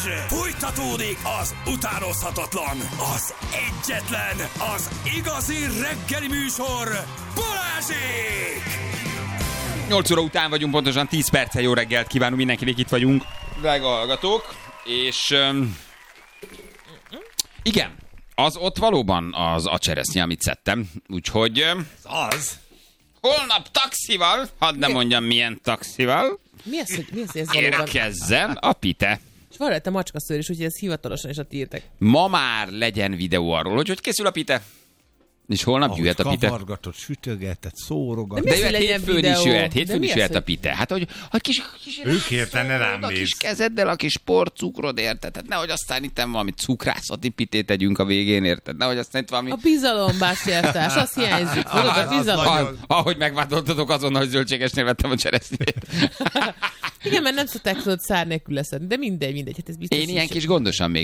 Fújtatódik az utánozhatatlan, az egyetlen, az igazi reggeli műsor, Balázsék! 8 óra után vagyunk, pontosan 10 perccel jó reggelt kívánunk mindenkinek, itt vagyunk, drága hallgatók, és igen, az ott valóban az a cseresznye, amit szedtem, úgyhogy holnap taxival, hadd ne mondjam milyen taxival, Mi az, hogy ez valóban? érkezzen a Pite. És van rajta macskaszőr is, úgyhogy ez hivatalosan is a tiétek. Ma már legyen videó arról, hogy készül a Pite. És holnap jöhet a Pite. Kavargatott, sütögetett, szórogat. De De mi az, jöhet hogy legyen hétfőn is videó? jöhet, hétfőn De mi is az, jöhet a hogy- Pite. Hát, hogy a kis Ők értene rám a kis néz. kezeddel, a kis porcukrod, érted? Tehát nehogy aztán itt valami cukrászati pitét tegyünk a végén, érted? Nehogy aztán itt valami... A bizalom, bástyártás, az hiányzik. Tudod, a Az bizalom. nagyon- Ahogy megvádoltatok azonnal, hogy zöldségesnél vettem a cseresznyét. Igen, mert nem szokták tudod szár nélkül leszedni, de mindegy, hát ez biztos. Én ilyen kis gondosan